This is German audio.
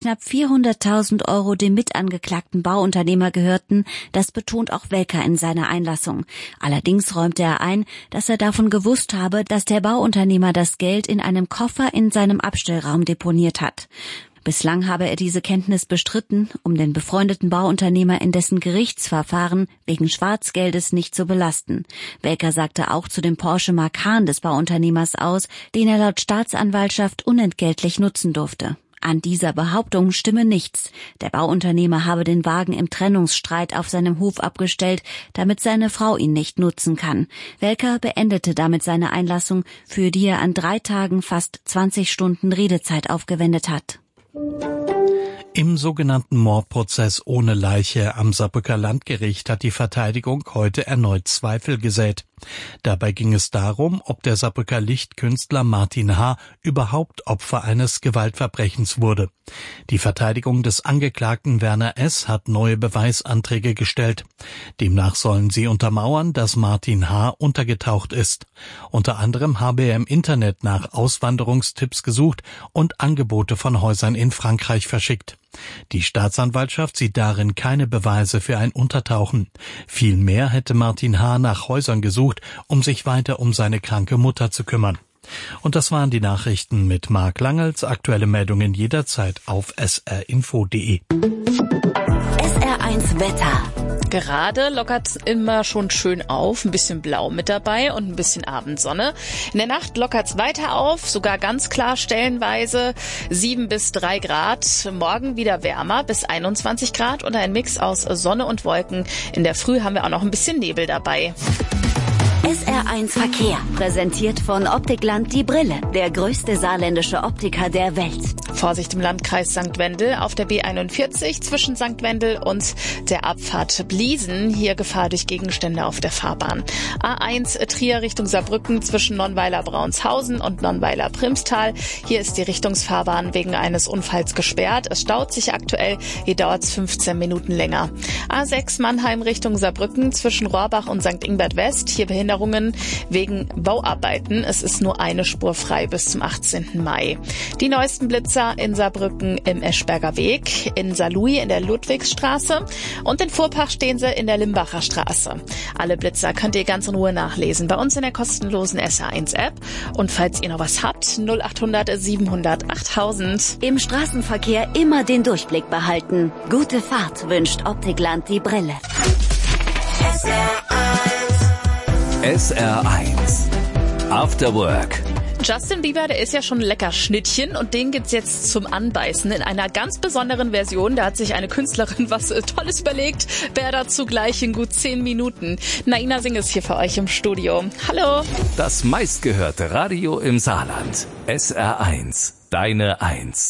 Knapp 400.000 € dem mitangeklagten Bauunternehmer gehörten, das betont auch Welker in seiner Einlassung. Allerdings räumte er ein, dass er davon gewusst habe, dass der Bauunternehmer das Geld in einem Koffer in seinem Abstellraum deponiert hat. Bislang habe er diese Kenntnis bestritten, um den befreundeten Bauunternehmer in dessen Gerichtsverfahren wegen Schwarzgeldes nicht zu belasten. Welker sagte auch zu dem Porsche Macan des Bauunternehmers aus, den er laut Staatsanwaltschaft unentgeltlich nutzen durfte. An dieser Behauptung stimme nichts. Der Bauunternehmer habe den Wagen im Trennungsstreit auf seinem Hof abgestellt, damit seine Frau ihn nicht nutzen kann. Welker beendete damit seine Einlassung, für die er an 3 Tagen fast 20 Stunden Redezeit aufgewendet hat. Im sogenannten Mordprozess ohne Leiche am Saarbrücker Landgericht hat die Verteidigung heute erneut Zweifel gesät. Dabei ging es darum, ob der Saarbrücker Lichtkünstler Martin H. überhaupt Opfer eines Gewaltverbrechens wurde. Die Verteidigung des Angeklagten Werner S. hat neue Beweisanträge gestellt. Demnach sollen sie untermauern, dass Martin H. untergetaucht ist. Unter anderem habe er im Internet nach Auswanderungstipps gesucht und Angebote von Häusern in Frankreich verschickt. Die Staatsanwaltschaft sieht darin keine Beweise für ein Untertauchen. Vielmehr hätte Martin H. nach Häusern gesucht, um sich weiter um seine kranke Mutter zu kümmern. Und das waren die Nachrichten mit Marc Langels. Aktuelle Meldungen jederzeit auf srinfo.de. SR1 Wetter. Gerade lockert's immer schon schön auf, ein bisschen Blau mit dabei und ein bisschen Abendsonne. In der Nacht lockert's weiter auf, sogar ganz klar stellenweise 7 bis 3 Grad. Morgen wieder wärmer bis 21 Grad und ein Mix aus Sonne und Wolken. In der Früh haben wir auch noch ein bisschen Nebel dabei. SR1 Verkehr, präsentiert von Optikland die Brille, der größte saarländische Optiker der Welt. Vorsicht im Landkreis St. Wendel auf der B41 zwischen St. Wendel und der Abfahrt Bliesen. Hier Gefahr durch Gegenstände auf der Fahrbahn. A1 Trier Richtung Saarbrücken zwischen Nonnweiler-Braunshausen und Nonnweiler-Primstal. Hier ist die Richtungsfahrbahn wegen eines Unfalls gesperrt. Es staut sich aktuell, hier dauert es 15 Minuten länger. A6 Mannheim Richtung Saarbrücken zwischen Rohrbach und St. Ingbert West. Hier Behinderungen wegen Bauarbeiten. Es ist nur eine Spur frei bis zum 18. Mai. Die neuesten Blitzer in Saarbrücken im Eschberger Weg, in Saarlouis in der Ludwigsstraße und in Furpach stehen sie in der Limbacher Straße. Alle Blitzer könnt ihr ganz in Ruhe nachlesen bei uns in der kostenlosen SR1-App. Und falls ihr noch was habt, 0800 700 8000. Im Straßenverkehr immer den Durchblick behalten. Gute Fahrt wünscht Optikland die Brille. SR1 After Work. Justin Bieber, der ist ja schon ein lecker Schnittchen und den gibt's jetzt zum Anbeißen in einer ganz besonderen Version. Da hat sich eine Künstlerin was Tolles überlegt. Wer dazu gleich in gut 10 Minuten. Naina Singh ist hier für euch im Studio. Hallo. Das meistgehörte Radio im Saarland. SR1, deine 1.